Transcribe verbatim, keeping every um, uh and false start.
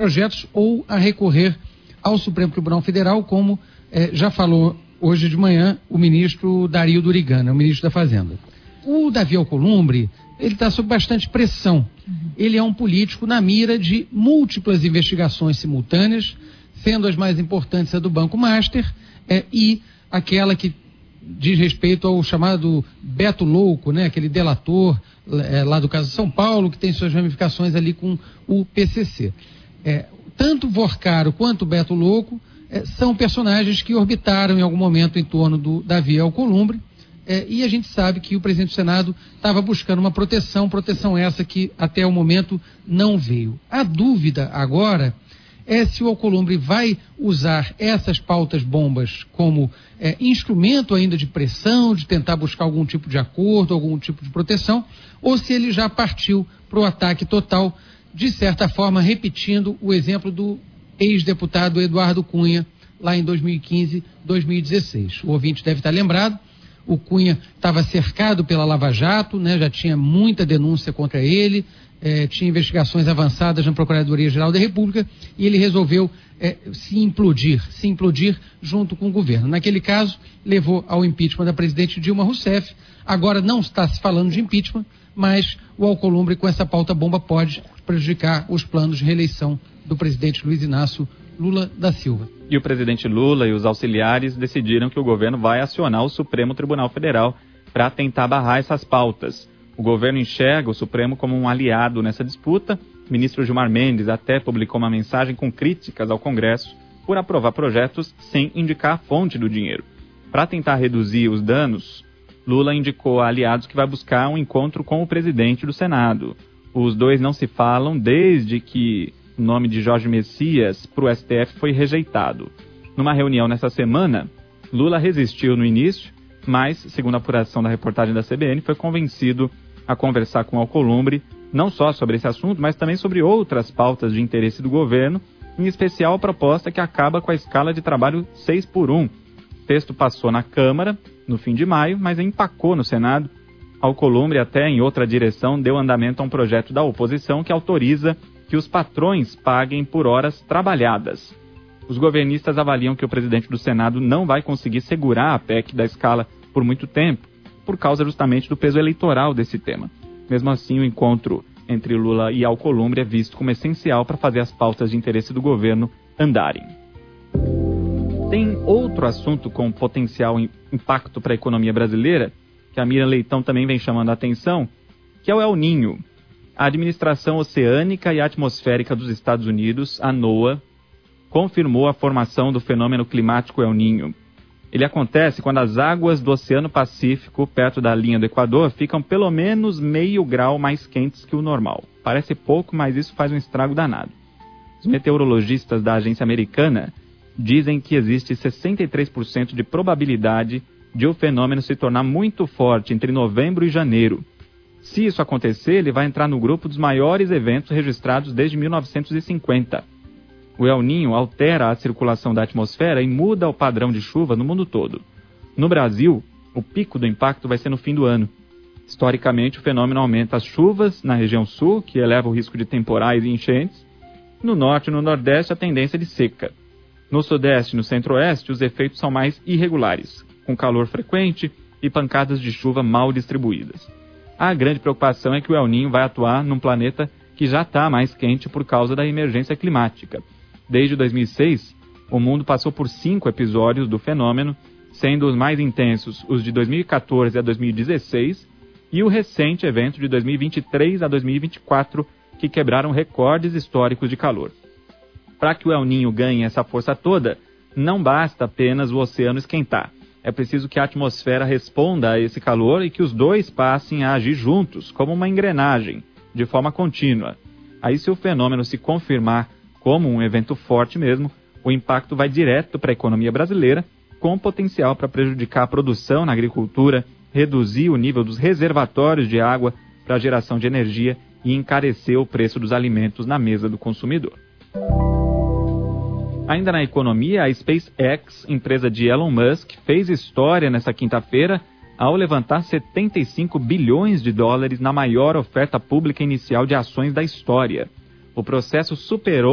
projetos ou a recorrer ao Supremo Tribunal Federal, como eh, já falou hoje de manhã o ministro Dario Durigana, o ministro da Fazenda. O Davi Alcolumbre, ele está sob bastante pressão. Ele é um político na mira de múltiplas investigações simultâneas, sendo as mais importantes a do Banco Master eh, e aquela que diz respeito ao chamado Beto Louco, né, aquele delator é, lá do caso de São Paulo, que tem suas ramificações ali com o P C C. É, tanto Vorcaro quanto o Beto Louco é, são personagens que orbitaram em algum momento em torno do Davi Alcolumbre, é, e a gente sabe que o presidente do Senado estava buscando uma proteção, proteção essa que até o momento não veio. A dúvida agora é se o Alcolumbre vai usar essas pautas bombas como é, instrumento ainda de pressão, de tentar buscar algum tipo de acordo, algum tipo de proteção, ou se ele já partiu para o ataque total, de certa forma repetindo o exemplo do ex-deputado Eduardo Cunha, lá em dois mil e quinze, dois mil e dezesseis. O ouvinte deve estar lembrado, o Cunha estava cercado pela Lava Jato, né, já tinha muita denúncia contra ele, Eh, tinha investigações avançadas na Procuradoria-Geral da República e ele resolveu eh, se implodir, se implodir junto com o governo. Naquele caso, levou ao impeachment da presidente Dilma Rousseff. Agora não está se falando de impeachment, mas o Alcolumbre com essa pauta bomba pode prejudicar os planos de reeleição do presidente Luiz Inácio Lula da Silva. E o presidente Lula e os auxiliares decidiram que o governo vai acionar o Supremo Tribunal Federal para tentar barrar essas pautas. O governo enxerga o Supremo como um aliado nessa disputa. O ministro Gilmar Mendes até publicou uma mensagem com críticas ao Congresso por aprovar projetos sem indicar a fonte do dinheiro. Para tentar reduzir os danos, Lula indicou a aliados que vai buscar um encontro com o presidente do Senado. Os dois não se falam desde que o nome de Jorge Messias para o S T F foi rejeitado. Numa reunião nessa semana, Lula resistiu no início, mas, segundo a apuração da reportagem da C B N, foi convencido a conversar com Alcolumbre, não só sobre esse assunto, mas também sobre outras pautas de interesse do governo, em especial a proposta que acaba com a escala de trabalho seis por um. O texto passou na Câmara, no fim de maio, mas empacou no Senado. Alcolumbre, até em outra direção, deu andamento a um projeto da oposição que autoriza que os patrões paguem por horas trabalhadas. Os governistas avaliam que o presidente do Senado não vai conseguir segurar a P E C da escala por muito tempo, por causa justamente do peso eleitoral desse tema. Mesmo assim, o encontro entre Lula e Alcolumbre é visto como essencial para fazer as pautas de interesse do governo andarem. Tem outro assunto com potencial impacto para a economia brasileira, que a Miriam Leitão também vem chamando a atenção, que é o El Niño. A Administração Oceânica e Atmosférica dos Estados Unidos, a NOAA, confirmou a formação do fenômeno climático El Niño. Ele acontece quando as águas do Oceano Pacífico, perto da linha do Equador, ficam pelo menos meio grau mais quentes que o normal. Parece pouco, mas isso faz um estrago danado. Os meteorologistas da agência americana dizem que existe sessenta e três por cento de probabilidade de o fenômeno se tornar muito forte entre novembro e janeiro. Se isso acontecer, ele vai entrar no grupo dos maiores eventos registrados desde mil novecentos e cinquenta. O El Niño altera a circulação da atmosfera e muda o padrão de chuva no mundo todo. No Brasil, o pico do impacto vai ser no fim do ano. Historicamente, o fenômeno aumenta as chuvas na região sul, que eleva o risco de temporais e enchentes. No norte e no nordeste, a tendência é de seca. No sudeste e no centro-oeste, os efeitos são mais irregulares, com calor frequente e pancadas de chuva mal distribuídas. A grande preocupação é que o El Niño vai atuar num planeta que já está mais quente por causa da emergência climática. Desde dois mil e seis, o mundo passou por cinco episódios do fenômeno, sendo os mais intensos os de dois mil e quatorze a dois mil e dezesseis e o recente evento de dois mil e vinte e três a dois mil e vinte e quatro, que quebraram recordes históricos de calor. Para que o El Niño ganhe essa força toda, não basta apenas o oceano esquentar. É preciso que a atmosfera responda a esse calor e que os dois passem a agir juntos, como uma engrenagem, de forma contínua. Aí, se o fenômeno se confirmar como um evento forte mesmo, o impacto vai direto para a economia brasileira, com potencial para prejudicar a produção na agricultura, reduzir o nível dos reservatórios de água para a geração de energia e encarecer o preço dos alimentos na mesa do consumidor. Ainda na economia, a SpaceX, empresa de Elon Musk, fez história nesta quinta-feira ao levantar setenta e cinco bilhões de dólares na maior oferta pública inicial de ações da história. O processo superou